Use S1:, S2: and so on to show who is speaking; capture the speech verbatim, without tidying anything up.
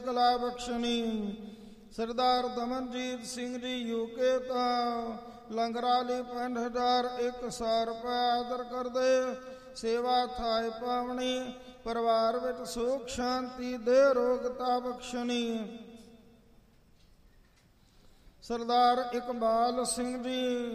S1: ਕਲਾ ਬਖਸ਼ਣੀ। ਸਰਦਾਰ ਦਮਨਜੀਤ ਸਿੰਘ ਜੀ ਯੂਕੇ ਤਾਂ ਲੰਗਰਾਲੀ ਪੰਜ ਹਜ਼ਾਰ ਇੱਕ ਸੌ ਰੁਪਏ ਆਦਰ ਕਰਦੇ। ਸੇਵਾ ਥਾਏ ਪਾਵਣੀ, ਪਰਿਵਾਰ ਵਿੱਚ ਸੁਖ ਸ਼ਾਂਤੀ ਦੇ ਰੋਗਤਾ ਬਖਸ਼ਣੀ। ਸਰਦਾਰ ਇਕਬਾਲ ਸਿੰਘ ਜੀ